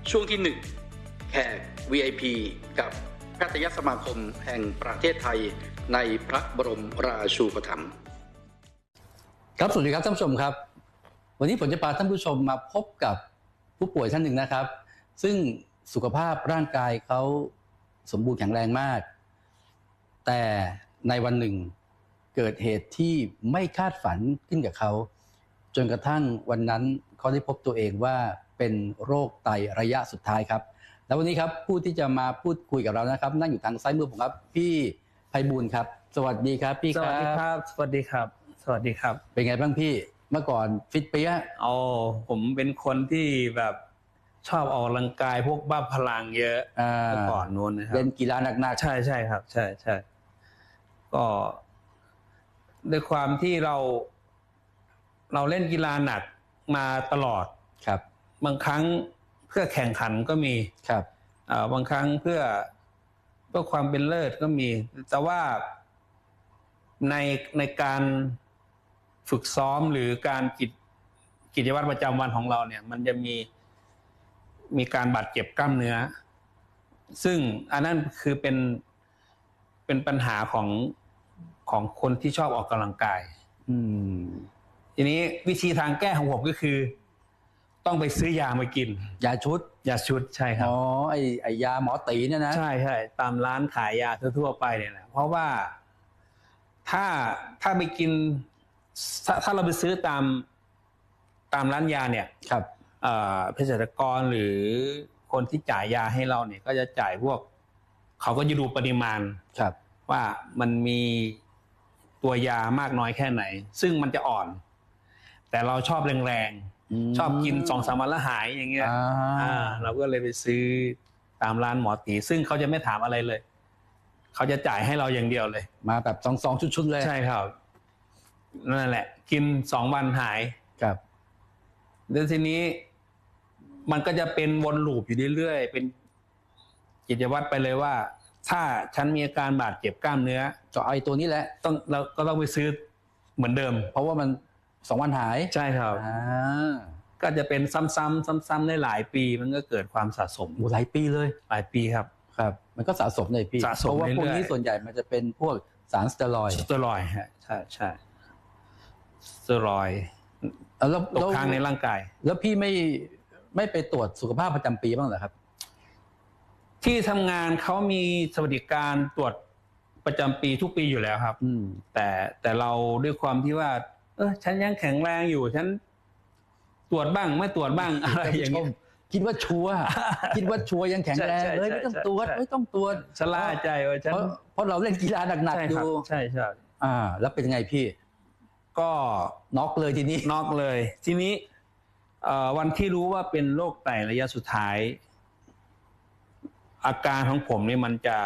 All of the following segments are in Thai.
ช่วงที่1แขก VIP กับแพทยสมาคมแห่งประเทศไทยในพระบรมราชูปถัมภ์ครับสวัสดีครับท่านผู้ชมครับวันนี้ผมจะพาท่านผู้ชมมาพบกับผู้ป่วยท่านหนึ่งนะครับซึ่งสุขภาพร่างกายเขาสมบูรณ์แข็งแรงมากแต่ในวันหนึ่งเกิดเหตุที่ไม่คาดฝันขึ้นกับเขาจนกระทั่งวันนั้นเขาได้พบตัวเองว่าเป็นโรคไตระยะสุดท้ายครับแล้ววันนี้ครับผู้ที่จะมาพูดคุยกับเรานะครับนั่งอยู่ทางซ้ายมือผมครับพี่ไพบูลย์ครับสวัสดีครับพี่ครับสวัสดีครับสวัสดีครับสวัสดีครับเป็นไงบ้างพี่เมื่อก่อนฟิตเปี้ยผมเป็นคนที่แบบชอบออกกำลังกายพวกบ้าพลังเยอะเมื่อก่อนนู้นนะครับเล่นกีฬาหนักๆใช่ครับใช่ก็ด้วยความที่เราเล่นกีฬาหนักมาตลอดครับบางครั้งเพื่อแข่งขันก็มีครับบางครั้งเพื่อความเป็นเลิศก็มีแต่ว่าในการฝึกซ้อมหรือการกิจวัตรประจำวันของเราเนี่ยมันจะมีการบาดเจ็บกล้ามเนื้อซึ่งอันนั้นคือเป็นปัญหาของคนที่ชอบออกกำลังกายทีนี้วิธีทางแก้ของผมก็คือต้องไปซื้อยามากินยาชุดใช่ครับไอยาหมอตีเนี่ยนะใช่ตามร้านขายยาทั่วไปเนี่ยแหละเพราะว่าถ้าไปกินถ้าเราไปซื้อตามร้านยาเนี่ยครับเภสัชกรหรือคนที่จ่ายยาให้เราเนี่ยก็จะจ่ายพวกเขาก็จะดูปริมาณครับว่ามันมีตัวยามากน้อยแค่ไหนซึ่งมันจะอ่อนแต่เราชอบแรงๆชอบกิน 2-3 วันแล้วหายอย่างเงี้ยเราก็เลยไปซื้อตามร้านหมอตีซึ่งเขาจะไม่ถามอะไรเลยเขาจะจ่ายให้เราอย่างเดียวเลยมาแบบ2ชุดๆเลยใช่ครับนั่นแหละกิน2วันหายครับแล้วทีนี้มันก็จะเป็นวนลูปอยู่เรื่อยๆเป็นกิจวัตรไปเลยว่าถ้าฉันมีอาการบาดเจ็บกล้ามเนื้อก็ไอตัวนี้แหละเราก็ต้องไปซื้อเหมือนเดิมเพราะว่ามัน2วันหายใช่ครับก็จะเป็นซ้ำๆได้หลายปีมันก็เกิดความสะสมหลายปีเลยหลายปีครับมันก็สะสมเลยพี่เพราะว่าพวกนี้ส่วนใหญ่มันจะเป็นพวกสารสเตียรอยด์ฮะใช่สเตียรอยด์ตกค้างในร่างกายแล้วพี่ไม่ไปตรวจสุขภาพประจำปีบ้างเหรอครับที่ทำงานเขามีสวัสดิการตรวจประจำปีทุกปีอยู่แล้วครับแต่เราด้วยความที่ว่าฉันยังแข็งแรงอยู่ฉันตรวจบ้างไม่ตรวจบ้างอะไรอย่างนี้คิดว่าชัวร์ยังแข็งแรงเลยไม่ต้องตรวจชะล่าใจว่าฉันเพราะเราเล่นกีฬาหนักๆอยู่ใช่แล้วเป็นไงพี่ก็น็อกเลยทีนี้วันที่รู้ว่าเป็นโรคไตระยะสุดท้ายอาการของผมนี่มันจะ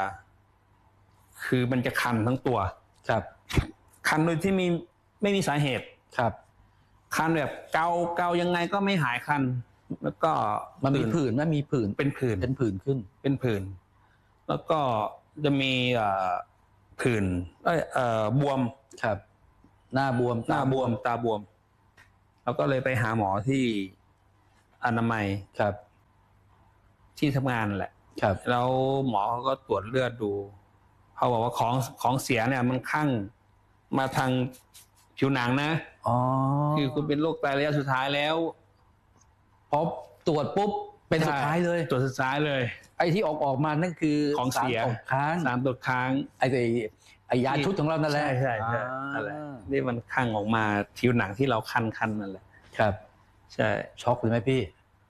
คันทั้งตัวครับคันโดยที่ไม่มีสาเหตุครับคันแบบเกายังไงก็ไม่หายคันแล้วก็มันมีผื่นเป็นผื่นขึ้นเป็นผื่นแล้วก็จะมีผื่นบวมครับหน้าบวมตาบวมเราก็เลยไปหาหมอที่อนามัยครับที่ทำงานแหละครับแล้วหมอเขาก็ตรวจเลือดดูเขาบอกว่าของเสียเนี่ยมันคั่งมาทางผิวหนังนะคือคุณเป็นโรคไตระยะสุดท้ายแล้วพอตรวจปุ๊บเป็นสุดท้ายเลยตรวจสุดท้ายเลยไอ้ที่ออกมานั่นคือของเสียสารตกค้างไอ้ยาชุดของเรานั่นแหละใช่นั่นแหละนี่มันคั่งออกมาผิวหนังที่เราคันนั่นแหละครับใช่ช็อกเลยไหมพี่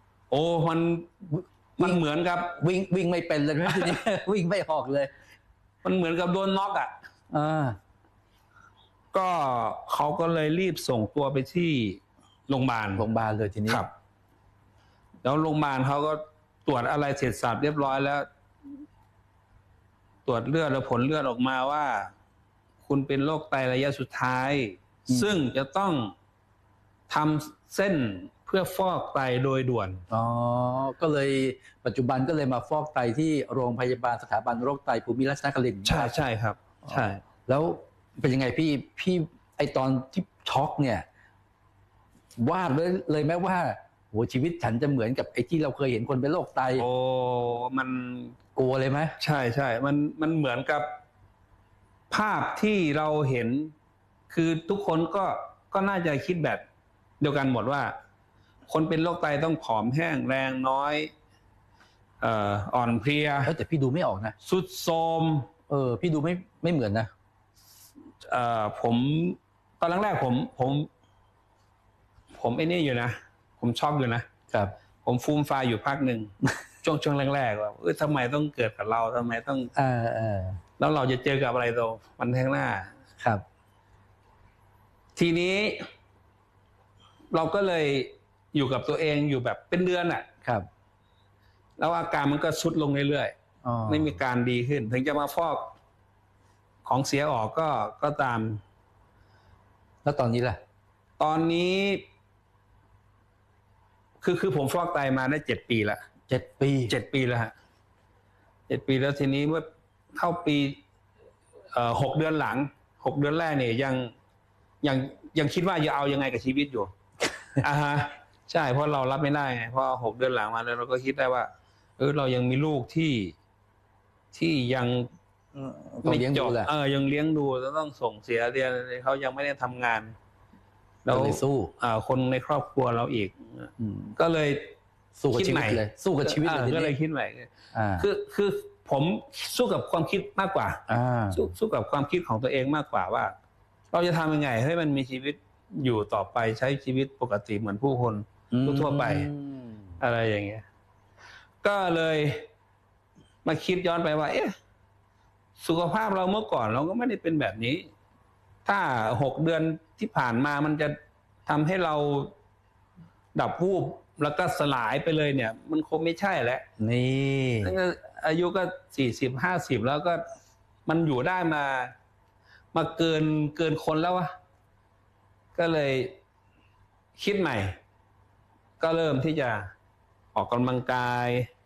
มันเหมือนกับวิ่งไม่เป็นเลยทีนี้วิ่งไม่ออกเลยมันเหมือนกับโดนน็อกก็เขาก็เลยรีบส่งตัวไปที่โรงพยาบาลเลยทีนี้ครับแล้วโรงพยาบาลเขาก็ตรวจอะไรเสร็จสรรพเรียบร้อยแล้วตรวจเลือดแล้วผลเลือดออกมาว่าคุณเป็นโรคไตระยะสุดท้ายซึ่งจะต้องทำเส้นเพื่อฟอกไตโดยด่วนก็เลยปัจจุบันก็เลยมาฟอกไตที่โรงพยาบาลสถาบันโรคไตภูมิราชนครินทร์ใช่ครับใช่แล้วเป็นยังไงพี่ไอตอนที่ช็อกเนี่ยวาดเลยไหมว่าโหชีวิตฉันจะเหมือนกับไอ้ที่เราเคยเห็นคนเป็นโรคไตโอ้มันกลัวเลยไหมใช่ใช่มันเหมือนกับภาพที่เราเห็นคือทุกคนก็น่าจะคิดแบบเดียวกันหมดว่าคนเป็นโรคไตต้องผอมแห้งแรงน้อยอ่อนเพลียแต่พี่ดูไม่ออกนะทรุดโทรมพี่ดูไม่เหมือนนะผมตอนแรกๆผมไอ้นี่อยู่นะผมช็อกอยู่นะครับผมฟูมฟายอยู่พักหนึ่ง ช่วงแรกๆว่าทำไมต้องเกิดกับเราทำไมต้องแล้วเราจะเจอกับอะไรตัววันข้างหน้าครับทีนี้เราก็เลยอยู่กับตัวเองอยู่แบบเป็นเดือนอ่ะครับแล้วอาการมันก็ทรุดลงเรื่อยๆไม่มีการดีขึ้นถึงจะมาฟอกของเสียออกก็ตามแล้วตอนนี้ล่ะตอนนี้คือผมฟอกไตมาได้7 ปีละ 7 ปีแล้วฮะ7 ปีแล้วทีนี้เมื่อเข้าปี6 เดือนหลัง6 เดือนแรกเนี่ยยังคิดว่าจะเอายังไงกับชีวิตอยู่ ฮะใช่เพราะเรารับไม่ได้ไงเพราะ6 เดือนหลังมาแล้วเราก็คิดได้ว่าเรายังมีลูกที่ยังไม่จบยังเลี้ยงดูต้องส่งเสียเรียนเขายังไม่ได้ทำงานแล้วสู้คนในครอบครัวเราอีกก็เลยสู้กับชีวิตเลยสู้กับชีวิตเลยก็เลยคิดใหม่คือผมสู้กับความคิดมากกว่าสู้กับความคิดของตัวเองมากกว่าว่าเราจะทำยังไงให้มันมีชีวิตอยู่ต่อไปใช้ชีวิตปกติเหมือนผู้คนทั่วไปอะไรอย่างเงี้ยก็เลยมาคิดย้อนไปว่าสุขภาพเราเมื่อก่อนเราก็ไม่ได้เป็นแบบนี้ถ้า6 เดือนที่ผ่านมามันจะทำให้เราดับวูบแล้วก็สลายไปเลยเนี่ยมันคงไม่ใช่แล้วนี่อายุก็40-50แล้วก็มันอยู่ได้มาเกินคนแล้ววะก็เลยคิดใหม่ก็เริ่มที่จะออกกำลังกาย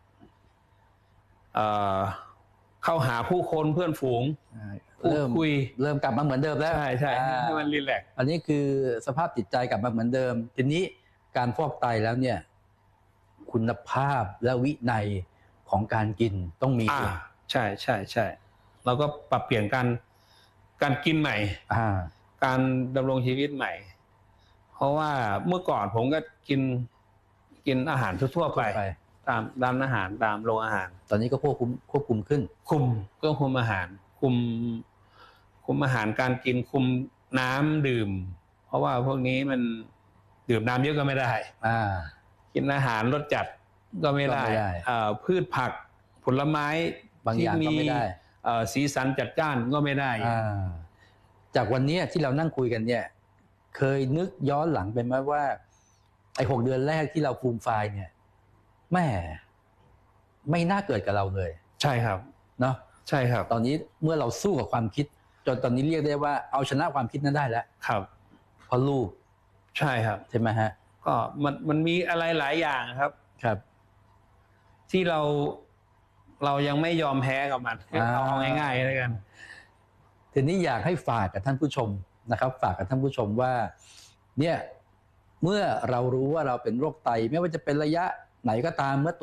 เข้าหาผู้คนเพื่อนฝูงเริ่มกลับมาเหมือนเดิมแล้วใช่ให้มันรีแลกซ์อันนี้คือสภาพจิตใจกลับมาเหมือนเดิมทีนี้การฟอกไตแล้วเนี่ยคุณภาพและวินัยของการกินต้องมีใช่เราก็ปรับเปลี่ยนการกินใหม่การดำรงชีวิตใหม่เพราะว่าเมื่อก่อนผมก็กินอาหารทั่วไปตามร้านอาหารตามโรงอาหารตอนนี้ก็ควบคุมขึ้นคุมอาหารคุมอาหารการกินคุมน้ำดื่มเพราะว่าพวกนี้มันดื่มน้ำเยอะก็ไม่ได้กินอาหารรสจัดก็ไม่ได้พืชผักผลไม้บางอย่างก็ไม่ได้สีสันจัดจ้านก็ไม่ได้จากวันนี้ที่เรานั่งคุยกันเนี่ยเคยนึกย้อนหลังไปไหมว่าไอ้6 เดือนแรกที่เราฟูมไฟล์เนี่ยแม่ไม่น่าเกิดกับเราเลยใช่ครับเนาะใช่ครับตอนนี้เมื่อเราสู้กับความคิดจนตอนนี้เรียกได้ว่าเอาชนะความคิดนั้นได้แล้วครับเพราะลูกใช่ครับใช่ไหมฮะก็มันมีอะไรหลายอย่างครับที่เรายังไม่ยอมแพ้กับมันเอาง่ายๆแล้วกันทีนี้อยากให้ฝากกับท่านผู้ชมนะครับฝากกับท่านผู้ชมว่าเนี่ยเมื่อเรารู้ว่าเราเป็นโรคไตไม่ว่าจะเป็นระยะไหนก็ตามเมื่อ